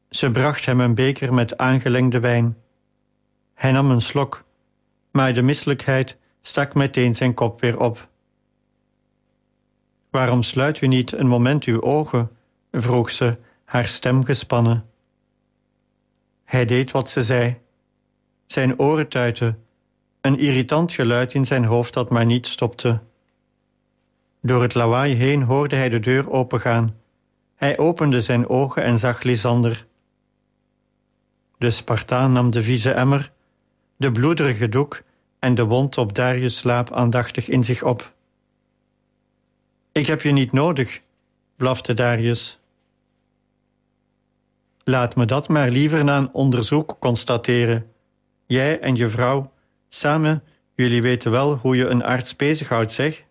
Ze bracht hem een beker met aangelengde wijn. Hij nam een slok, maar de misselijkheid stak meteen zijn kop weer op. Waarom sluit u niet een moment uw ogen? Vroeg ze, haar stem gespannen. Hij deed wat ze zei. Zijn oren tuitten, een irritant geluid in zijn hoofd dat maar niet stopte. Door het lawaai heen hoorde hij de deur opengaan. Hij opende zijn ogen en zag Lysander. De Spartaan nam de vieze emmer, de bloederige doek en de wond op Darius' slaap aandachtig in zich op. Ik heb je niet nodig, blafte Darius. Laat me dat maar liever na een onderzoek constateren. Jij en je vrouw, samen, jullie weten wel hoe je een arts bezighoudt, zeg?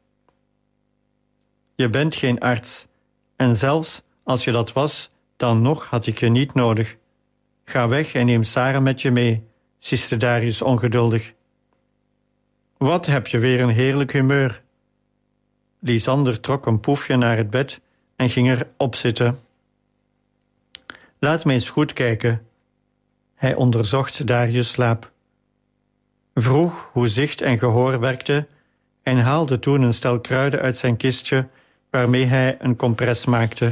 Je bent geen arts, en zelfs als je dat was, dan nog had ik je niet nodig. Ga weg en neem Sarah met je mee, siste Darius ongeduldig. Wat heb je weer een heerlijk humeur. Lysander trok een poefje naar het bed en ging erop zitten. Laat me eens goed kijken. Hij onderzocht Darius' slaap. Vroeg hoe zicht en gehoor werkte en haalde toen een stel kruiden uit zijn kistje waarmee hij een kompres maakte.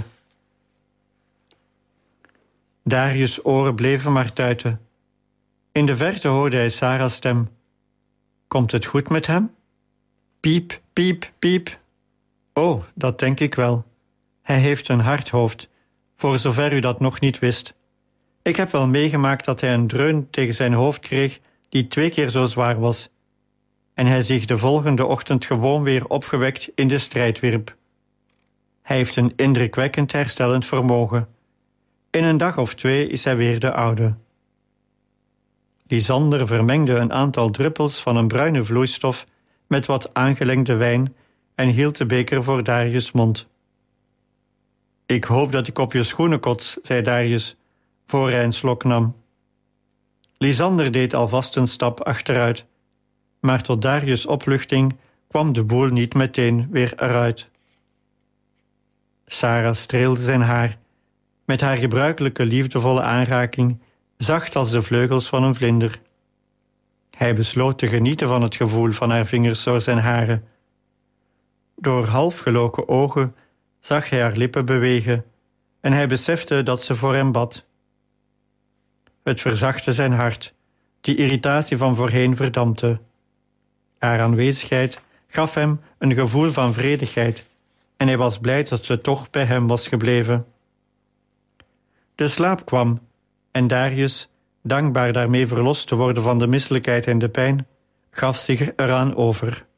Darius' oren bleven maar tuiten. In de verte hoorde hij Sarah's stem. Komt het goed met hem? Piep, piep, piep. Oh, dat denk ik wel. Hij heeft een hard hoofd, voor zover u dat nog niet wist. Ik heb wel meegemaakt dat hij een dreun tegen zijn hoofd kreeg die 2 keer zo zwaar was. En hij zich de volgende ochtend gewoon weer opgewekt in de strijd wierp. Hij heeft een indrukwekkend herstellend vermogen. In een dag of 2 is hij weer de oude. Lysander vermengde een aantal druppels van een bruine vloeistof met wat aangelengde wijn en hield de beker voor Darius' mond. Ik hoop dat ik op je schoenen kots, zei Darius, voor hij een slok nam. Lysander deed alvast een stap achteruit, maar tot Darius' opluchting kwam de boel niet meteen weer eruit. Sarah streelde zijn haar, met haar gebruikelijke liefdevolle aanraking, zacht als de vleugels van een vlinder. Hij besloot te genieten van het gevoel van haar vingers door zijn haren. Door halfgeloken ogen zag hij haar lippen bewegen en hij besefte dat ze voor hem bad. Het verzachtte zijn hart, die irritatie van voorheen verdampte. Haar aanwezigheid gaf hem een gevoel van vredigheid en hij was blij dat ze toch bij hem was gebleven. De slaap kwam en Darius, dankbaar daarmee verlost te worden van de misselijkheid en de pijn, gaf zich eraan over.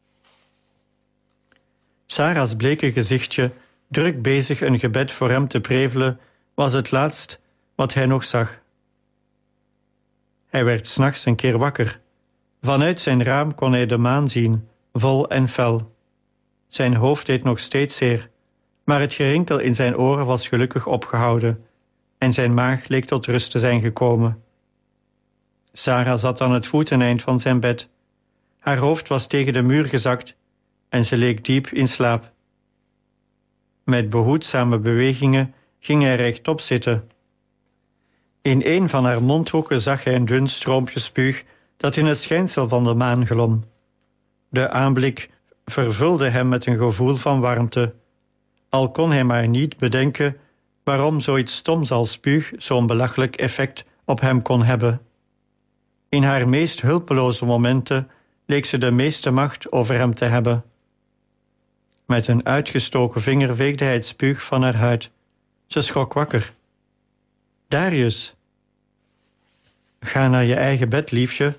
Sarah's bleke gezichtje, druk bezig een gebed voor hem te prevelen, was het laatst wat hij nog zag. Hij werd 's nachts een keer wakker. Vanuit zijn raam kon hij de maan zien, vol en fel. Zijn hoofd deed nog steeds zeer, maar het gerinkel in zijn oren was gelukkig opgehouden en zijn maag leek tot rust te zijn gekomen. Sarah zat aan het voeteneind van zijn bed. Haar hoofd was tegen de muur gezakt en ze leek diep in slaap. Met behoedzame bewegingen ging hij rechtop zitten. In een van haar mondhoeken zag hij een dun stroompje spuug dat in het schijnsel van de maan glom. De aanblik vervulde hem met een gevoel van warmte, al kon hij maar niet bedenken waarom zoiets stoms als spuug zo'n belachelijk effect op hem kon hebben. In haar meest hulpeloze momenten leek ze de meeste macht over hem te hebben. Met een uitgestoken vinger veegde hij het spuug van haar huid. Ze schrok wakker. Darius, ga naar je eigen bed, liefje.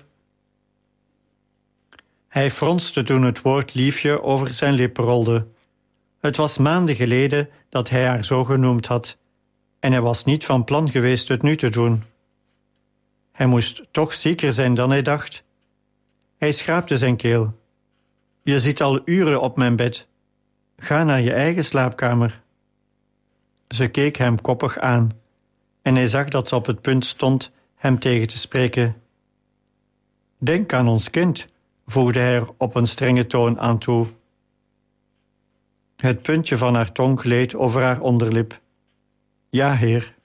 Hij fronste toen het woord liefje over zijn lippen rolde. Het was maanden geleden dat hij haar zo genoemd had, en hij was niet van plan geweest het nu te doen. Hij moest toch zieker zijn dan hij dacht. Hij schraapte zijn keel. Je zit al uren op mijn bed. Ga naar je eigen slaapkamer. Ze keek hem koppig aan, en hij zag dat ze op het punt stond hem tegen te spreken. Denk aan ons kind, voegde hij er op een strenge toon aan toe. Het puntje van haar tong gleed over haar onderlip. Ja, heer.